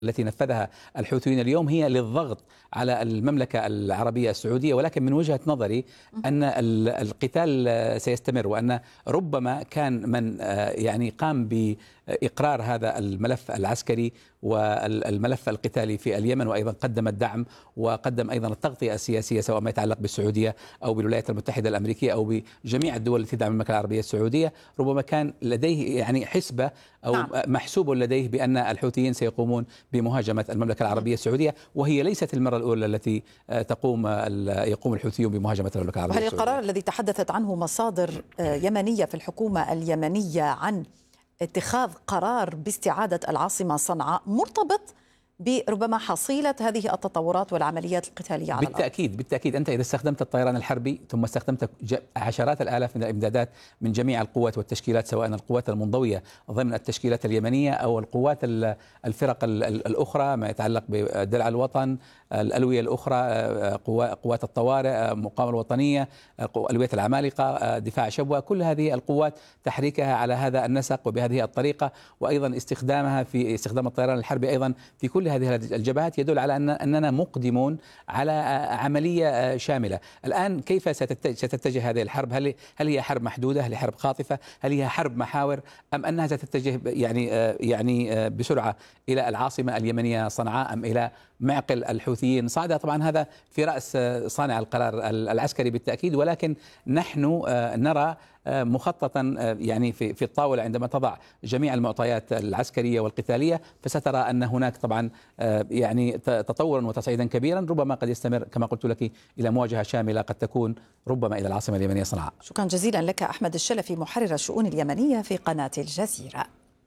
التي نفذها الحوثيين اليوم هي للضغط على المملكة العربية السعودية، ولكن من وجهة نظري أن القتال سيستمر، وأن ربما كان من يعني قام بإقرار هذا الملف العسكري والملف القتالي في اليمن، وأيضا قدم الدعم وقدم أيضا التغطية السياسية سواء ما يتعلق بالسعودية أو بالولايات المتحدة الأمريكية أو بجميع الدول التي تدعم المملكة العربية السعودية. ربما كان لديه يعني حسبة أو محسوب لديه بأن الحوثيين سيقومون بمهاجمة المملكة العربية السعودية، وهي ليست المرة الأولى التي يقوم الحوثيون بمهاجمة المملكة العربية السعودية. وهل القرار الذي تحدثت عنه مصادر يمنية في الحكومة اليمنية عن اتخاذ قرار باستعادة العاصمة صنعاء مرتبط بربما حصيلة هذه التطورات والعمليات القتالية على بالتأكيد أنت إذا استخدمت الطيران الحربي ثم استخدمت عشرات الآلاف من الإمدادات من جميع القوات والتشكيلات، سواء القوات المنضوية ضمن التشكيلات اليمنية أو القوات الفرق الأخرى ما يتعلق بدرع الوطن، الألوية الأخرى، قوات الطوارئ، المقاومة الوطنية، ألوية العمالقة، دفاع شبوة، كل هذه القوات تحريكها على هذا النسق وبهذه الطريقة، وأيضا استخدامها في استخدام الطيران الحربي أيضا في كل هذه الجبهات يدل على أننا مقدمون على عملية شاملة. الآن كيف ستتجه هذه الحرب؟ هل هي حرب محدودة؟ هل هي حرب خاطفة؟ هل هي حرب محاور؟ أم أنها ستتجه يعني بسرعة إلى العاصمة اليمنية صنعاء أم إلى معقل الحوثيين صعدة؟ طبعا هذا في رأس صانع القرار العسكري بالتأكيد، ولكن نحن نرى مخططا يعني في الطاولة عندما تضع جميع المعطيات العسكرية والقتالية، فسترى أن هناك طبعا يعني تطورا وتصعيدا كبيرا ربما قد يستمر كما قلت لك إلى مواجهة شاملة قد تكون ربما إلى العاصمة اليمنية صنعاء. شكرا جزيلا لك أحمد الشلفي محرر الشؤون اليمنية في قناة الجزيرة.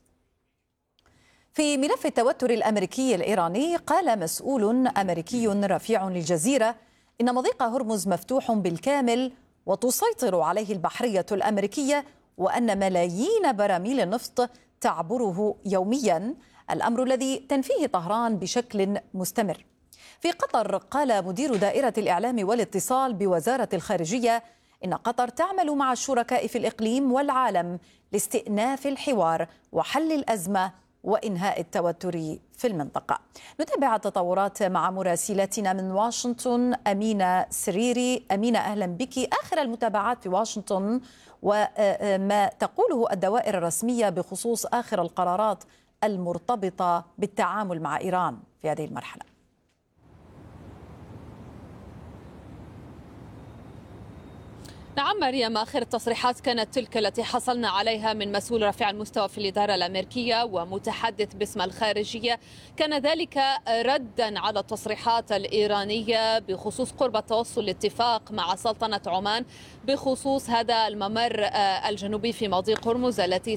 في ملف التوتر الأمريكي الإيراني، قال مسؤول أمريكي رفيع للجزيرة إن مضيق هرمز مفتوح بالكامل وتسيطر عليه البحرية الأمريكية، وأن ملايين براميل النفط تعبره يوميا، الأمر الذي تنفيه طهران بشكل مستمر. في قطر، قال مدير دائرة الإعلام والاتصال بوزارة الخارجية إن قطر تعمل مع الشركاء في الإقليم والعالم لاستئناف الحوار وحل الأزمة وإنهاء التوتر في المنطقة. نتابع التطورات مع مراسلتنا من واشنطن أمينة سريري. أمينة، أهلا بك. آخر المتابعات في واشنطن وما تقوله الدوائر الرسمية بخصوص آخر القرارات المرتبطة بالتعامل مع إيران في هذه المرحلة. نعم مريم، آخر التصريحات كانت تلك التي حصلنا عليها من مسؤول رفيع المستوى في الإدارة الأمريكية ومتحدث باسم الخارجية، كان ذلك ردا على التصريحات الإيرانية بخصوص قرب التوصل لاتفاق مع سلطنة عمان بخصوص هذا الممر الجنوبي في مضيق هرمز الذي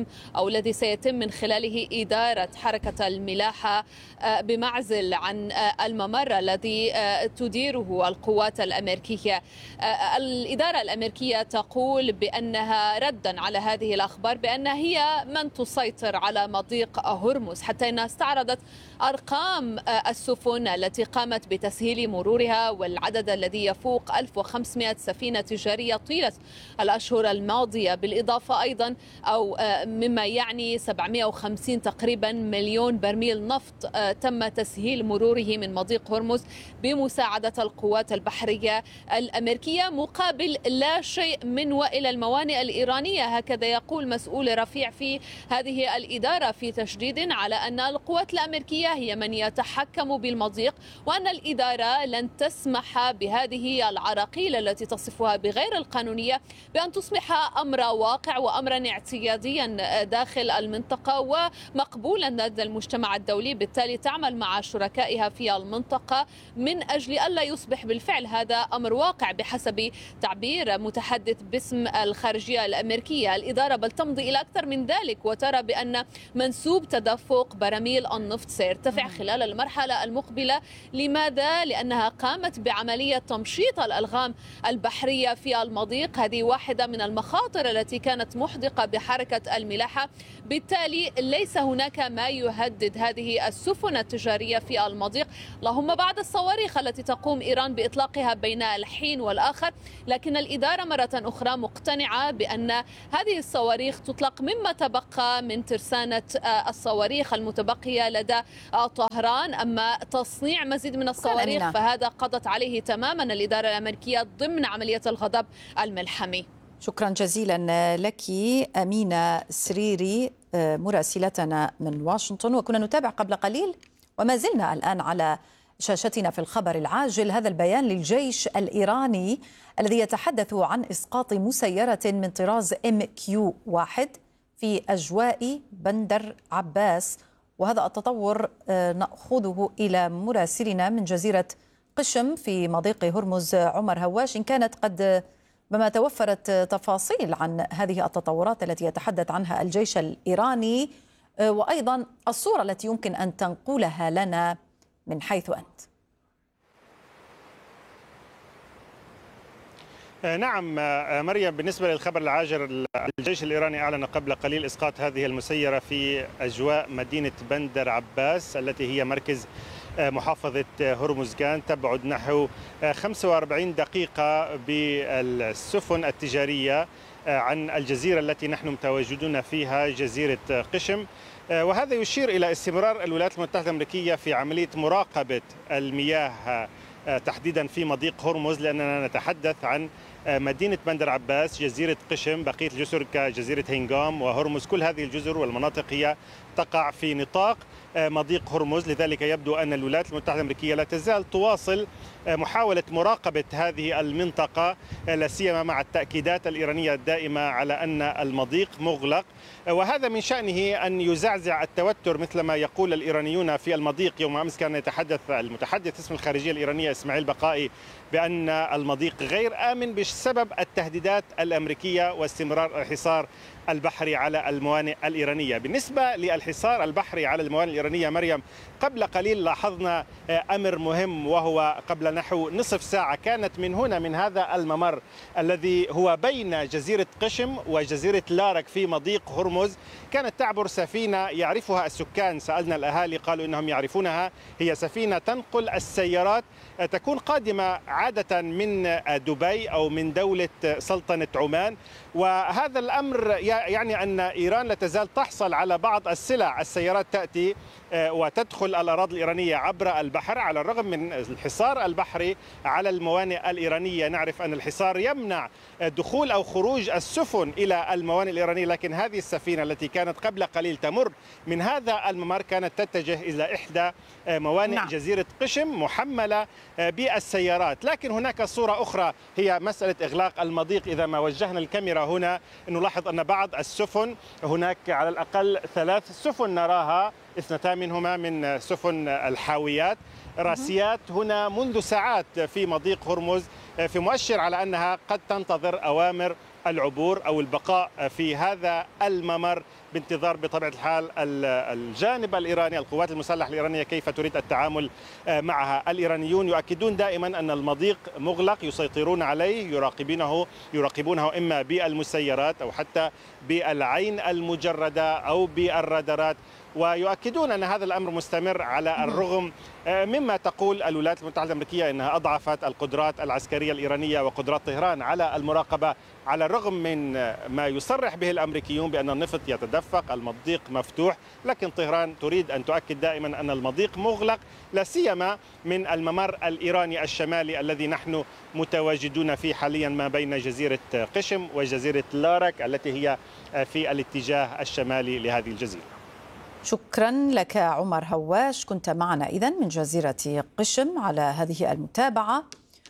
سيتم من خلاله إدارة حركة الملاحة بمعزل عن الممر الذي تديره القوات الأمريكية. الإدارة الأمريكية تقول بأنها ردا على هذه الأخبار بأن هي من تسيطر على مضيق هرمز، حتى أنها استعرضت أرقام السفن التي قامت بتسهيل مرورها والعدد الذي يفوق 1500 سفينة تجارية طيلة الأشهر الماضية، بالإضافة أيضا أو مما يعني 750 تقريبا مليون برميل نفط تم تسهيل مروره من مضيق هرمز بمساعدة القوات البحرية الأمريكية مقابل لا شيء من وإلى الموانئ الإيرانية. هكذا يقول مسؤول رفيع في هذه الإدارة، في تشديد على أن القوات الأمريكية هي من يتحكم بالمضيق، وأن الإدارة لن تسمح بهذه العراقيل التي تصفها بغير القانونية بأن تصبح أمر واقع وأمرا اعتياديا داخل المنطقة ومقبولا لدى المجتمع الدولي. بالتالي تعمل مع شركائها في المنطقة من أجل ألا يصبح بالفعل هذا أمر واقع بحسب تعبير متحدث باسم الخارجية الأمريكية. الإدارة بل تمضي إلى أكثر من ذلك وترى بأن منسوب تدفق براميل النفط سيرتفع خلال المرحلة المقبلة. لماذا؟ لأنها قامت بعملية تمشيط الألغام البحرية في المضيق، هذه واحدة من المخاطر التي كانت محدقة بحركة الملاحة. بالتالي ليس هناك ما يهدد هذه السفن التجارية في المضيق، اللهم بعد الصواريخ التي تقوم إيران بإطلاقها بين الحين والآخر، لكن الإدارة مرة أخرى مقتنعة بأن هذه الصواريخ تطلق مما تبقى من ترسانة الصواريخ المتبقية لدى طهران. أما تصنيع مزيد من الصواريخ فهذا قضت عليه تماما الإدارة الأمريكية ضمن عملية الغضب الملحمي. شكرا جزيلا لك أمينة سريري مراسلتنا من واشنطن. وكنا نتابع قبل قليل وما زلنا الآن على شاشتنا في الخبر العاجل هذا البيان للجيش الإيراني الذي يتحدث عن إسقاط مسيرة من طراز MQ-1 في أجواء بندر عباس. وهذا التطور نأخذه إلى مراسلنا من جزيرة قشم في مضيق هرمز عمر هواش، إن كانت قد بما توفرت تفاصيل عن هذه التطورات التي يتحدث عنها الجيش الإيراني، وأيضا الصورة التي يمكن أن تنقلها لنا من حيث أنت. نعم مريم، بالنسبة للخبر العاجل الجيش الإيراني أعلن قبل قليل إسقاط هذه المسيرة في أجواء مدينة بندر عباس التي هي مركز محافظة هرمزغان، تبعد نحو 45 دقيقة بالسفن التجارية عن الجزيرة التي نحن متواجدون فيها، جزيرة قشم. وهذا يشير إلى استمرار الولايات المتحدة الأمريكية في عملية مراقبة المياه تحديدا في مضيق هرمز، لأننا نتحدث عن مدينة بندر عباس، جزيرة قشم، بقية الجزر كجزيرة هينغام وهرمز، كل هذه الجزر والمناطق هي تقع في نطاق مضيق هرمز. لذلك يبدو أن الولايات المتحدة الأمريكية لا تزال تواصل محاولة مراقبة هذه المنطقة، لا سيما مع التأكيدات الإيرانية الدائمة على أن المضيق مغلق، وهذا من شأنه أن يزعزع التوتر مثل ما يقول الإيرانيون في المضيق. يوم أمس كان يتحدث المتحدث اسم الخارجية الإيرانية إسماعيل بقائي بأن المضيق غير آمن بسبب التهديدات الأمريكية واستمرار الحصار البحري على الموانئ الإيرانية. بالنسبة للحصار البحري على الموانئ الإيرانية مريم، قبل قليل لاحظنا أمر مهم، وهو قبل نحو نصف ساعة كانت من هنا من هذا الممر الذي هو بين جزيرة قشم وجزيرة لارك في مضيق هرمز، كانت تعبر سفينة يعرفها السكان، سألنا الأهالي قالوا إنهم يعرفونها، هي سفينة تنقل السيارات، تكون قادمة عادة من دبي أو من دولة سلطنة عمان. وهذا الأمر يعني أن إيران لا تزال تحصل على بعض السلع، السيارات تأتي وتدخل الأراضي الإيرانية عبر البحر، على الرغم من الحصار البحري على الموانئ الإيرانية. نعرف أن الحصار يمنع دخول أو خروج السفن إلى الموانئ الإيرانية، لكن هذه السفينة التي كانت قبل قليل تمر من هذا الممر كانت تتجه إلى إحدى موانئ جزيرة قشم محملة بالسيارات. لكن هناك صورة أخرى هي مسألة إغلاق المضيق. إذا ما وجهنا الكاميرا هنا نلاحظ أن بعض السفن، هناك على الأقل 3 سفن نراها، 2 منهما من سفن الحاويات راسيات هنا منذ ساعات في مضيق هرمز، في مؤشر على أنها قد تنتظر أوامر العبور أو البقاء في هذا الممر بانتظار بطبيعة الحال الجانب الإيراني، القوات المسلحة الإيرانية كيف تريد التعامل معها. الإيرانيون يؤكدون دائما أن المضيق مغلق، يسيطرون عليه، يراقبونه إما بالمسيرات أو حتى بالعين المجردة أو بالرادارات، ويؤكدون أن هذا الأمر مستمر على الرغم مما تقول الولايات المتحدة الأمريكية أنها أضعفت القدرات العسكرية الإيرانية وقدرات طهران على المراقبة، على الرغم من ما يصرح به الأمريكيون بأن النفط يتدفق، المضيق مفتوح، لكن طهران تريد أن تؤكد دائما أن المضيق مغلق، لا سيما من الممر الإيراني الشمالي الذي نحن متواجدون فيه حاليا ما بين جزيرة قشم وجزيرة لارك التي هي في الاتجاه الشمالي لهذه الجزيرة. شكرا لك عمر هواش، كنت معنا إذن من جزيرة قشم على هذه المتابعة.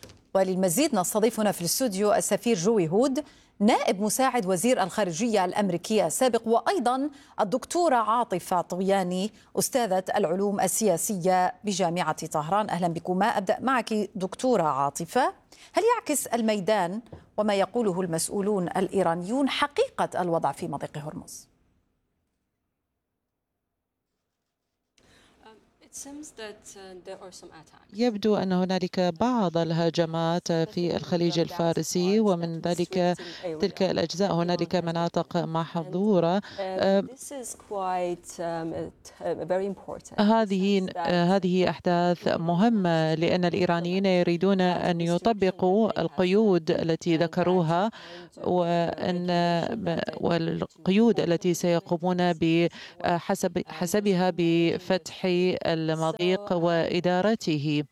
وللمزيد نستضيف هنا في الاستوديو السفير جوي هود، نائب مساعد وزير الخارجية الأمريكية السابق، وأيضا الدكتورة عاطفة طوياني أستاذة العلوم السياسية بجامعة طهران. أهلا بكما. أبدأ معك دكتورة عاطفة، هل يعكس الميدان وما يقوله المسؤولون الإيرانيون حقيقة الوضع في مضيق هرمز؟ يبدو أن هنالك بعض الهجمات في الخليج الفارسي، ومن ذلك تلك الأجزاء هنالك مناطق محظورة. هذه أحداث مهمة، لأن الإيرانيين يريدون أن يطبقوا القيود التي ذكروها، والقيود التي سيقومون بحسبها بفتح المضيق وإدارته.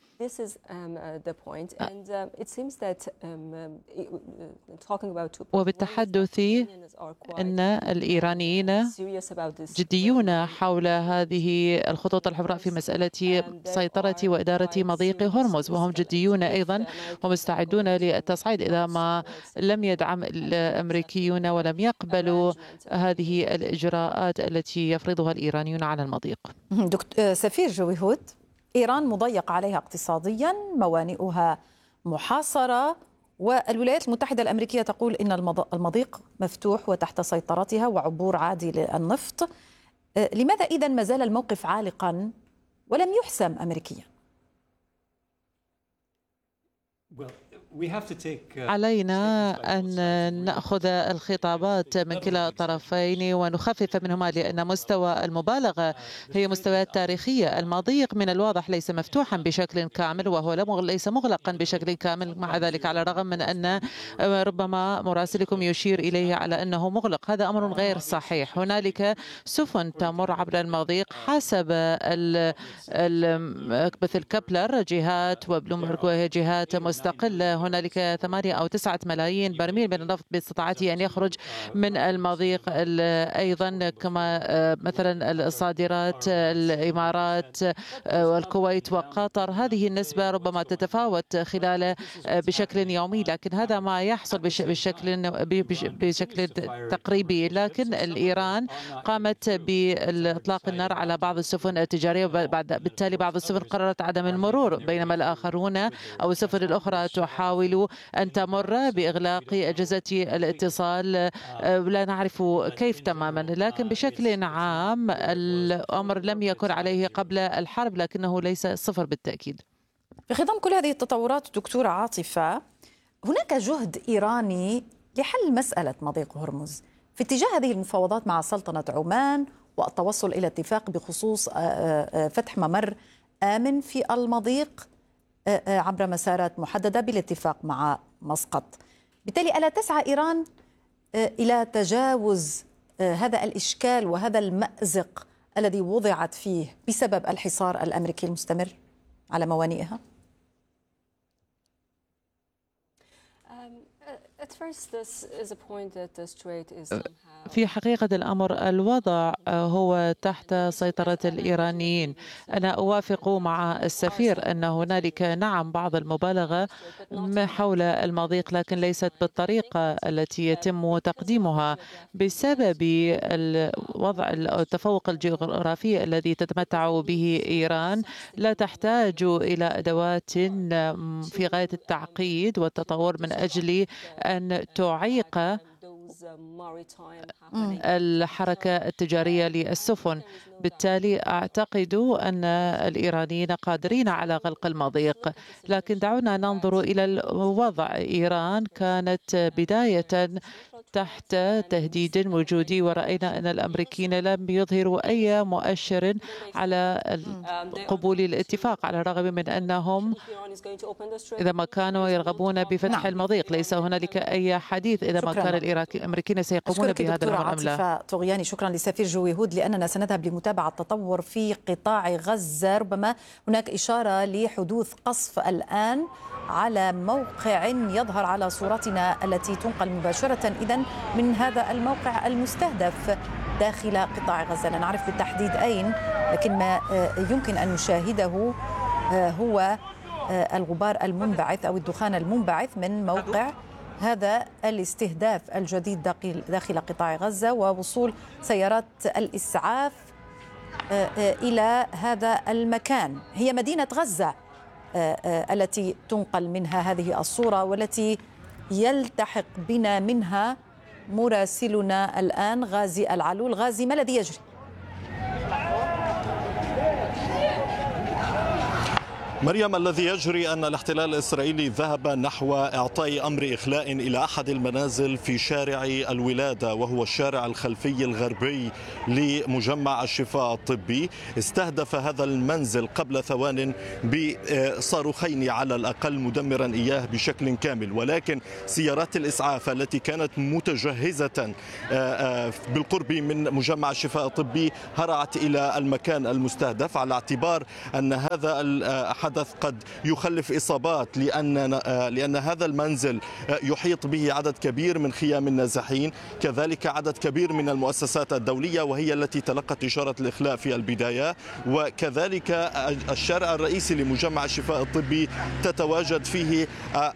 وبالتحدث أن الإيرانيين جديون حول هذه الخطوط الحمراء في مسألة سيطرة وإدارة مضيق هرمز، وهم جديون أيضا ومستعدون للتصعيد إذا ما لم يدعم الأمريكيون ولم يقبلوا هذه الإجراءات التي يفرضها الإيرانيون على المضيق. سفير جويهود، إيران مضيق عليها اقتصاديا، موانئها محاصرة، والولايات المتحدة الأمريكية تقول إن المضيق مفتوح وتحت سيطرتها وعبور عادي للنفط. لماذا إذن ما زال الموقف عالقا ولم يحسم أمريكيا؟ علينا أن نأخذ الخطابات من كلا الطرفين ونخفف منهما، لأن مستوى المبالغة هي مستويات تاريخية. المضيق من الواضح ليس مفتوحا بشكل كامل، وهو ليس مغلقا بشكل كامل. مع ذلك على الرغم من أن ربما مراسلكم يشير إليه على أنه مغلق، هذا أمر غير صحيح. هنالك سفن تمر عبر المضيق حسب مثل كابلر جهات وبلومبرغ جهات مستقلة. هنالك 8 أو 9 ملايين برميل من النفط باستطاعته أن يخرج من المضيق. أيضا كما مثلا الصادرات الإمارات والكويت وقطر، هذه النسبة ربما تتفاوت بشكل يومي، لكن هذا ما يحصل بشكل تقريبي. لكن الإيران قامت بإطلاق النار على بعض السفن التجارية، بالتالي بعض السفن قررت عدم المرور، بينما الآخرون أو السفن الأخرى تحاول أن تمر بإغلاق أجهزة الاتصال. لا نعرف كيف تماما، لكن بشكل عام الأمر لم يكن عليه قبل الحرب، لكنه ليس صفر بالتأكيد. في خضم كل هذه التطورات دكتورة عاطفة، هناك جهد إيراني لحل مسألة مضيق هرمز في اتجاه هذه المفاوضات مع سلطنة عمان والتوصل إلى اتفاق بخصوص فتح ممر آمن في المضيق عبر مسارات محددة بالاتفاق مع مسقط. بالتالي ألا تسعى إيران إلى تجاوز هذا الإشكال وهذا المأزق الذي وضعت فيه بسبب الحصار الأمريكي المستمر على موانئها؟ في حقيقة الأمر الوضع هو تحت سيطرة الإيرانيين. أنا أوافق مع السفير أن هنالك نعم بعض المبالغة حول المضيق، لكن ليست بالطريقة التي يتم تقديمها بسبب الوضع التفوق الجغرافي الذي تتمتع به إيران. لا تحتاج إلى أدوات في غاية التعقيد والتطور من أجل أن تعيق الحركة التجارية للسفن. بالتالي أعتقد أن الإيرانيين قادرين على غلق المضيق، لكن دعونا ننظر إلى الوضع. إيران كانت بداية تحت تهديد وجودي، ورأينا أن الأمريكيين لم يظهروا أي مؤشر على قبول الاتفاق، على الرغم من أنهم إذا ما كانوا يرغبون بفتح المضيق ليس هنالك أي حديث إذا ما كان الأمريكيين سيقومون بهذا العمل. طغياني، شكرا لسفير جويهود. لأننا سنذهب لمتابعة التطور في قطاع غزة. ربما هناك إشارة لحدوث قصف الآن على موقع يظهر على صورتنا التي تنقل مباشرة إذن من هذا الموقع المستهدف داخل قطاع غزة. لا نعرف بالتحديد أين، لكن ما يمكن أن نشاهده هو الغبار المنبعث أو الدخان المنبعث من موقع هذا الاستهداف الجديد داخل قطاع غزة، ووصول سيارات الإسعاف إلى هذا المكان. هي مدينة غزة التي تنقل منها هذه الصورة، والتي يلتحق بنا منها مراسلنا الآن غازي العلول. غازي، ما الذي يجري؟ مريم، الذي يجري أن الاحتلال الإسرائيلي ذهب نحو إعطاء أمر إخلاء إلى أحد المنازل في شارع الولادة، وهو الشارع الخلفي الغربي لمجمع الشفاء الطبي. استهدف هذا المنزل قبل ثوان بصاروخين على الأقل، مدمرا إياه بشكل كامل، ولكن سيارات الإسعاف التي كانت متجهزة بالقرب من مجمع الشفاء الطبي هرعت إلى المكان المستهدف، على اعتبار أن هذا الحدث قد يخلف إصابات، لأن هذا المنزل يحيط به عدد كبير من خيام النازحين، كذلك عدد كبير من المؤسسات الدولية وهي التي تلقت إشارة الإخلاء في البداية، وكذلك الشارع الرئيسي لمجمع الشفاء الطبي يتواجد فيه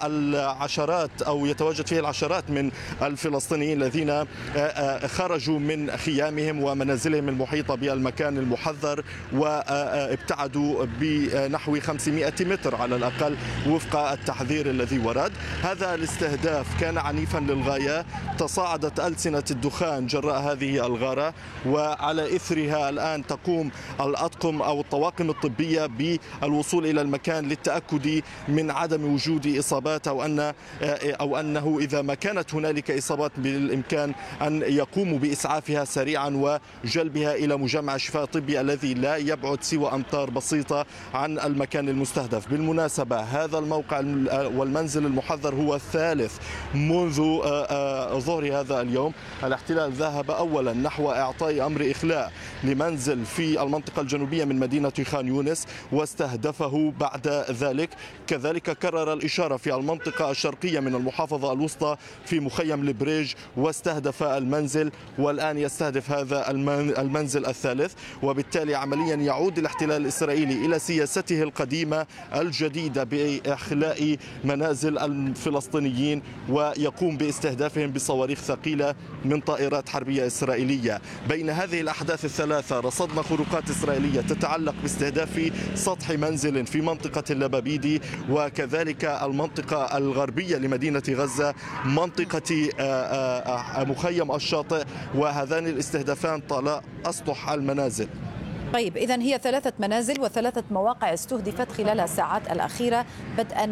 العشرات من الفلسطينيين الذين خرجوا من خيامهم ومنازلهم المحيطة بالمكان المحذر وابتعدوا بنحو 500 متر على الأقل وفق التحذير الذي ورد. هذا الاستهداف كان عنيفا للغاية، تصاعدت ألسنة الدخان جراء هذه الغارة، وعلى إثرها الآن تقوم الأطقم أو الطواقم الطبية بالوصول إلى المكان للتأكد من عدم وجود إصابات أو أنه إذا ما كانت هنالك إصابات بالإمكان أن يقوموا بإسعافها سريعا وجلبها إلى مجمع الشفاء الطبي الذي لا يبعد سوى أمتار بسيطة عن المكان المستهدف. بالمناسبة هذا الموقع والمنزل المحذر هو الثالث منذ ظهر هذا اليوم. الاحتلال ذهب أولا نحو إعطاء أمر إخلاء لمنزل في المنطقة الجنوبية من مدينة خان يونس واستهدفه بعد ذلك، كذلك كرر الإشارة في المنطقة الشرقية من المحافظة الوسطى في مخيم البريج واستهدف المنزل، والآن يستهدف هذا المنزل الثالث. وبالتالي عمليا يعود الاحتلال الإسرائيلي إلى سياسته القديمة الجديدة بإخلاء منازل الفلسطينيين ويقوم باستهدافهم بصواريخ ثقيلة من طائرات حربية إسرائيلية. بين هذه الأحداث الثلاثة رصدنا خروقات إسرائيلية تتعلق باستهداف سطح منزل في منطقة اللبابيدي وكذلك المنطقة الغربية لمدينة غزة، منطقة مخيم الشاطئ، وهذان الاستهدافان طال أسطح المنازل. طيب، إذن هي 3 منازل و3 مواقع استهدفت خلال الساعات الأخيرة، بدءا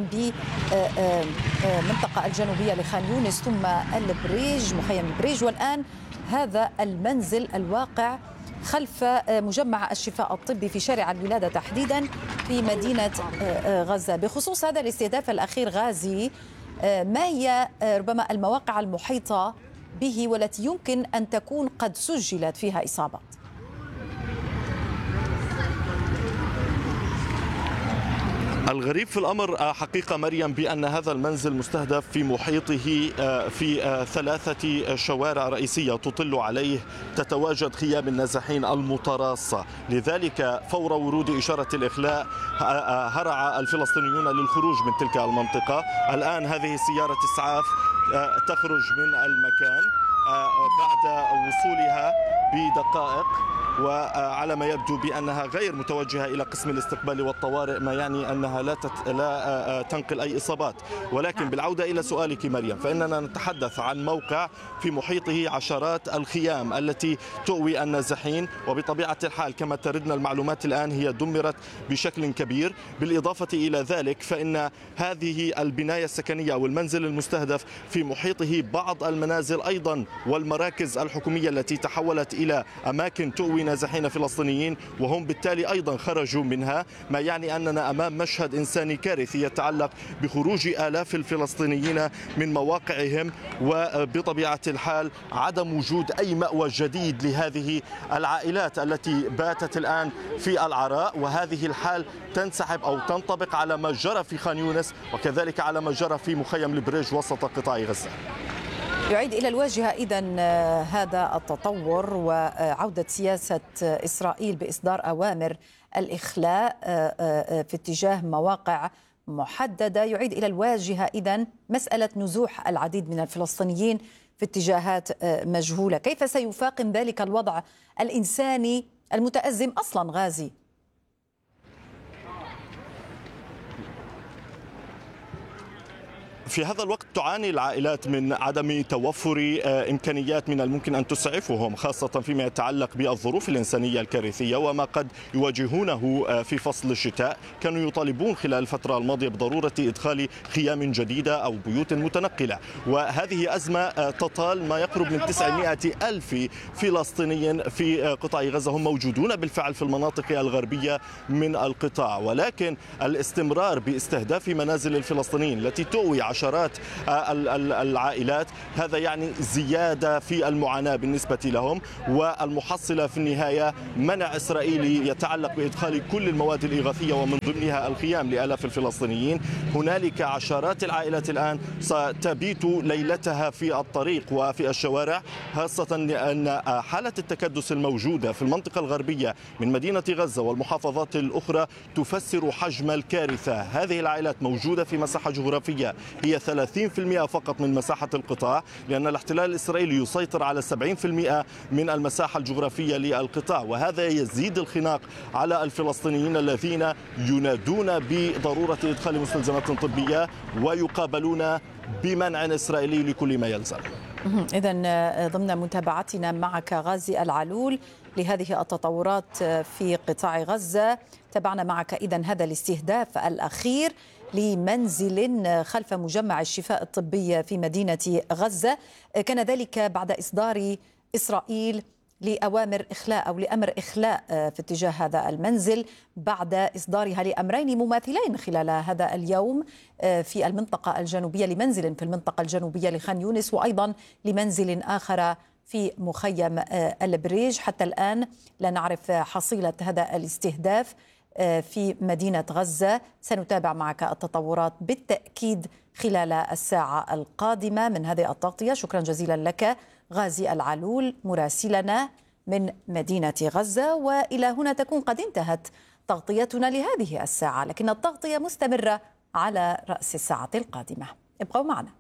بمنطقة الجنوبية لخان يونس ثم البريج، مخيم البريج، والآن هذا المنزل الواقع خلف مجمع الشفاء الطبي في شارع الولادة تحديدا في مدينة غزة. بخصوص هذا الاستهداف الأخير غازي، ما هي ربما المواقع المحيطة به والتي يمكن أن تكون قد سجلت فيها إصابات؟ الغريب في الأمر حقيقة مريم بأن هذا المنزل مستهدف في محيطه في 3 شوارع رئيسية تطل عليه تتواجد خيام النازحين المتراصة، لذلك فور ورود إشارة الإخلاء هرع الفلسطينيون للخروج من تلك المنطقة. الآن هذه سيارة إسعاف تخرج من المكان بعد وصولها بدقائق، وعلى ما يبدو بأنها غير متوجهة إلى قسم الاستقبال والطوارئ، ما يعني أنها لا تنقل أي إصابات. ولكن بالعودة إلى سؤالك مريم، فإننا نتحدث عن موقع في محيطه عشرات الخيام التي تؤوي النازحين، وبطبيعة الحال كما تردنا المعلومات الآن هي دمرت بشكل كبير. بالإضافة إلى ذلك فإن هذه البناية السكنية أو المنزل المستهدف في محيطه بعض المنازل أيضا والمراكز الحكومية التي تحولت إلى أماكن تؤوي نازحين فلسطينيين، وهم بالتالي أيضا خرجوا منها، ما يعني أننا أمام مشهد إنساني كارثي يتعلق بخروج آلاف الفلسطينيين من مواقعهم، وبطبيعة الحال عدم وجود أي مأوى جديد لهذه العائلات التي باتت الآن في العراء. وهذه الحال تنسحب أو تنطبق على ما جرى في خان يونس وكذلك على ما جرى في مخيم البريج وسط قطاع غزة. يعيد إلى الواجهة إذن هذا التطور وعودة سياسة إسرائيل بإصدار أوامر الإخلاء في اتجاه مواقع محددة، يعيد إلى الواجهة إذن مسألة نزوح العديد من الفلسطينيين في اتجاهات مجهولة. كيف سيفاقم ذلك الوضع الإنساني المتأزم أصلا غازي؟ في هذا الوقت تعاني العائلات من عدم توفر إمكانيات من الممكن أن تسعفهم، خاصة فيما يتعلق بالظروف الإنسانية الكارثية وما قد يواجهونه في فصل الشتاء. كانوا يطالبون خلال الفترة الماضية بضرورة إدخال خيام جديدة أو بيوت متنقلة، وهذه أزمة تطال ما يقرب من 900 ألف فلسطيني في قطاع غزة هم موجودون بالفعل في المناطق الغربية من القطاع، ولكن الاستمرار باستهداف منازل الفلسطينيين التي تؤوي عشرات العائلات هذا يعني زيادة في المعاناة بالنسبة لهم، والمحصلة في النهاية منع إسرائيلي يتعلق بإدخال كل المواد الإغاثية ومن ضمنها الخيام لآلاف الفلسطينيين. هنالك عشرات العائلات الآن ستبيت ليلتها في الطريق وفي الشوارع، خاصة أن حالة التكدس الموجودة في المنطقة الغربية من مدينة غزة والمحافظات الأخرى تفسر حجم الكارثة. هذه العائلات موجودة في مساحة جغرافية هي 30% فقط من مساحة القطاع، لأن الاحتلال الإسرائيلي يسيطر على 70% من المساحة الجغرافية للقطاع، وهذا يزيد الخناق على الفلسطينيين الذين ينادون بضرورة إدخال مستلزمات طبية ويقابلون بمنع إسرائيلي لكل ما يلزم. إذن ضمن متابعتنا معك غازي العلول لهذه التطورات في قطاع غزة، تابعنا معك إذن هذا الاستهداف الأخير لمنزل خلف مجمع الشفاء الطبي في مدينة غزة. كان ذلك بعد إصدار إسرائيل لأوامر إخلاء أو لأمر إخلاء في اتجاه هذا المنزل بعد إصدارها لأمرين مماثلين خلال هذا اليوم في المنطقة الجنوبية، لمنزل في المنطقة الجنوبية لخان يونس وأيضا لمنزل آخر في مخيم البريج. حتى الآن لا نعرف حصيلة هذا الاستهداف في مدينة غزة. سنتابع معك التطورات بالتأكيد خلال الساعة القادمة من هذه التغطية. شكرا جزيلا لك غازي العلول مراسلنا من مدينة غزة. وإلى هنا تكون قد انتهت تغطيتنا لهذه الساعة، لكن التغطية مستمرة على رأس الساعة القادمة. ابقوا معنا.